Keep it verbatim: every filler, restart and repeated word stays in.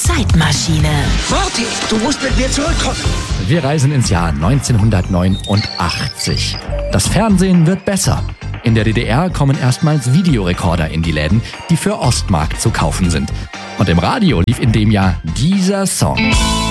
Zeitmaschine. Marty, du musst mit mir zurückkommen. Wir reisen ins Jahr neunzehnhundertneunundachtzig. Das Fernsehen wird besser. In der D D R kommen erstmals Videorekorder in die Läden, die für Ostmark zu kaufen sind. Und im Radio lief in dem Jahr dieser Song.